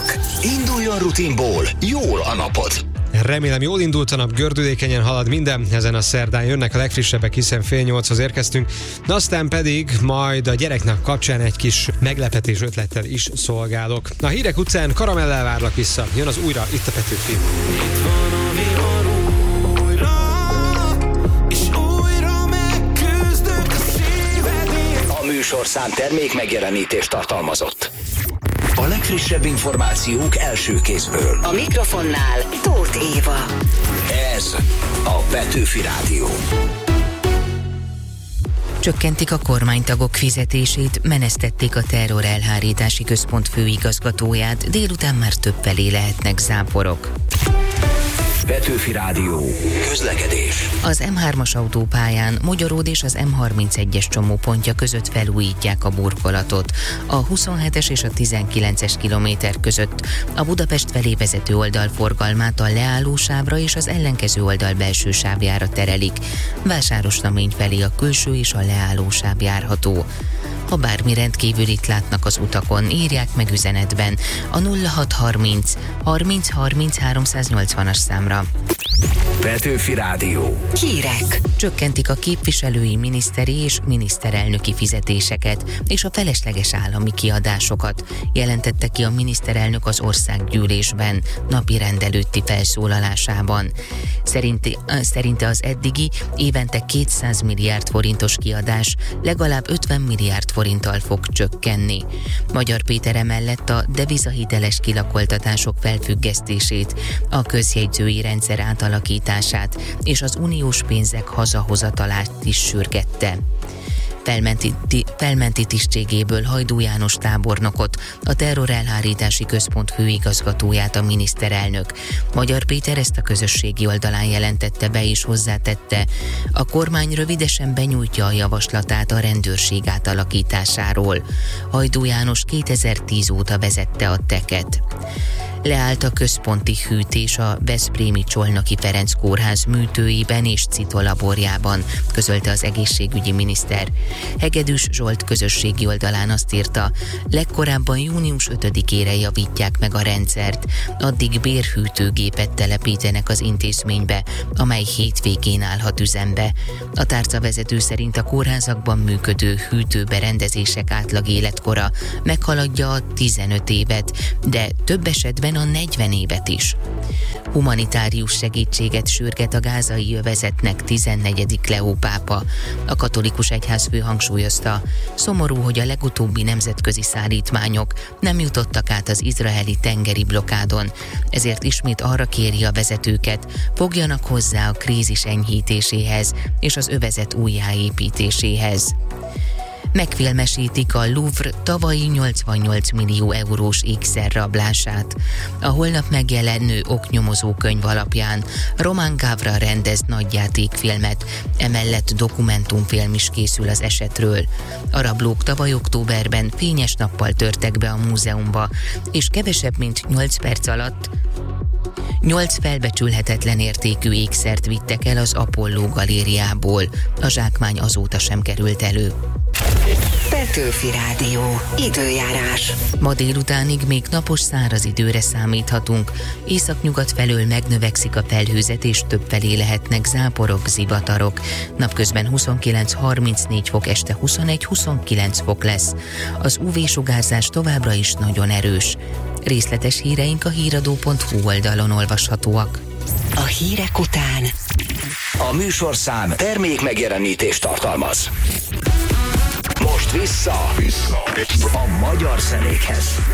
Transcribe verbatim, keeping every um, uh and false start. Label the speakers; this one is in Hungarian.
Speaker 1: Hírek! Induljon rutinból, jól a napod!
Speaker 2: Remélem jól indult a nap, gördülékenyen halad minden, ezen a szerdán jönnek a legfrissebbek, hiszen fél nyolchoz érkeztünk, de aztán pedig majd a gyereknek kapcsán egy kis meglepetés ötlettel is szolgálok. A hírek utcán karamellel várlak vissza, jön az újra, itt a Petőfi.
Speaker 1: A műsorszám termék megjelenítést tartalmazott. A legfrissebb információk első kézből.
Speaker 3: A mikrofonnál Tóth Éva.
Speaker 1: Ez a Petőfi Rádió.
Speaker 4: Csökkentik a kormánytagok fizetését, menesztették a terrorelhárítási központ főigazgatóját, délután már többfelé lehetnek záporok.
Speaker 1: Petőfi Rádió. Közlekedés.
Speaker 4: Az em hármas autópályán Mogyoród és az em harmincegyes csomópontja között felújítják a burkolatot. A huszonhetes és a tizenkilences kilométer között a Budapest felé vezető oldal forgalmát a leálló sávra és az ellenkező oldal belső sávjára terelik. Vásárosnamény felé a külső és a leálló sáv járható. Ha bármi rendkívülit látnak az utakon, írják meg üzenetben a nulla hat harminc harminc harminc háromszáznyolcvanas számra.
Speaker 1: Petőfi Rádió.
Speaker 3: Hírek.
Speaker 4: Csökkentik a képviselői, miniszteri és miniszterelnöki fizetéseket és a felesleges állami kiadásokat, jelentette ki a miniszterelnök az országgyűlésben napi rendelőtti felszólalásában. Szerinti, szerinte az eddigi évente kétszáz milliárd forintos kiadás legalább ötven milliárd forinttal fog csökkenni. Magyar Péter emellett a devizahiteles kilakoltatások felfüggesztését, a közjegyzői rendszer átalakítását és az uniós pénzek hazahozatalát is sürgette. Felmenti, felmenti tisztségéből Hajdú János tábornokot, a terrorelhárítási központ főigazgatóját a miniszterelnök. Magyar Péter ezt a közösségi oldalán jelentette be és hozzátette, a kormány rövidesen benyújtja a javaslatát a rendőrség átalakításáról. Hajdú János kétezer-tíz óta vezette a teket. Leállt a központi hűtés a veszprémi Csolnoki Ferenc kórház műtőiben és citolaborjában, közölte az egészségügyi miniszter. Hegedűs Zsolt közösségi oldalán azt írta, legkorábban június ötödikére javítják meg a rendszert, addig bérhűtőgépet telepítenek az intézménybe, amely hétvégén állhat üzembe. A tárcavezető szerint a kórházakban működő hűtőberendezések átlag életkora meghaladja a tizenöt évet, de több esetben a negyven évet is. Humanitárius segítséget sürget a gázai övezetnek tizennegyedik Leó pápa. A katolikus egyházfő hangsúlyozta, szomorú, hogy a legutóbbi nemzetközi szállítmányok nem jutottak át az izraeli tengeri blokádon, ezért ismét arra kéri a vezetőket, fogjanak hozzá a krízis enyhítéséhez és az övezet újjáépítéséhez. Megfilmesítik a Louvre tavalyi nyolcvannyolc millió eurós ékszerrablását. A holnap megjelenő oknyomozó könyv alapján Roman Gavra rendez nagyjátékfilmet, emellett dokumentumfilm is készül az esetről. A rablók tavaly októberben fényes nappal törtek be a múzeumba, és kevesebb mint nyolc perc alatt Nyolc felbecsülhetetlen értékű ékszert vittek el az Apollo galériából. A zsákmány azóta sem került elő.
Speaker 3: Petőfi Rádió. Időjárás.
Speaker 4: Ma délutánig még napos száraz időre számíthatunk. Északnyugat felől megnövekszik a felhőzet, és többfelé lehetnek záporok, zivatarok. Napközben huszonkilenc-harmincnégy fok, este huszonegy-huszonkilenc fok lesz. Az ú vé-sugárzás továbbra is nagyon erős. Részletes híreink a híradó pont hú oldalon olvashatóak.
Speaker 3: A hírek után
Speaker 1: A műsorszám termék megjelenítést tartalmaz. Most vissza, vissza a magyar zenékhez.